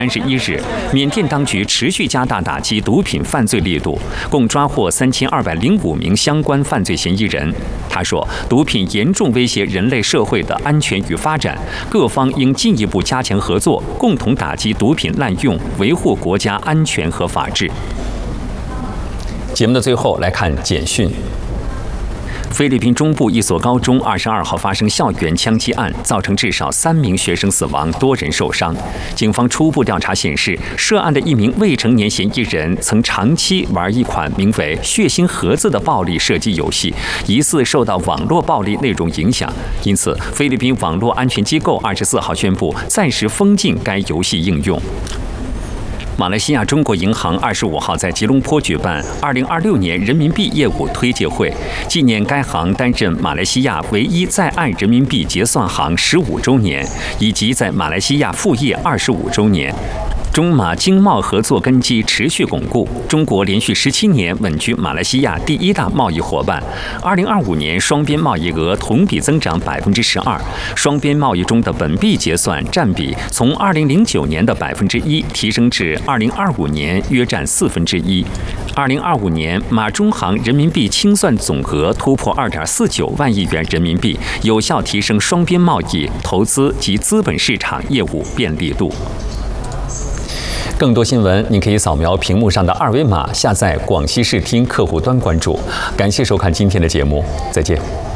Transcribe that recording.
31日，缅甸当局持续加大打击毒品犯罪力度，共抓获3205名相关犯罪嫌疑人。他说，毒品严重威胁人类社会的安全与发展，各方应进一步加强合作，共同打击毒品滥用，维护国家安全和法治。节目的最后来看简讯。菲律宾中部一所高中22号发生校园枪击案，造成至少3名学生死亡，多人受伤。警方初步调查显示，涉案的一名未成年嫌疑人曾长期玩一款名为“血腥盒子”的暴力射击游戏，疑似受到网络暴力内容影响。因此，菲律宾网络安全机构24号宣布暂时封禁该游戏应用。马来西亚中国银行25号在吉隆坡举办2026年人民币业务推介会，纪念该行担任马来西亚唯一在岸人民币结算行15周年，以及在马来西亚复业25周年。中马经贸合作根基持续巩固，中国连续17年稳居马来西亚第1大贸易伙伴。2025年双边贸易额同比增长12%，双边贸易中的本币结算占比从2009年的1%提升至2025年约占1/4。2025年，马中行人民币清算总额突破2.49万亿元人民币，有效提升双边贸易、投资及资本市场业务便利度。更多新闻，您可以扫描屏幕上的2维码，下载广西视听客户端关注。感谢收看今天的节目，再见。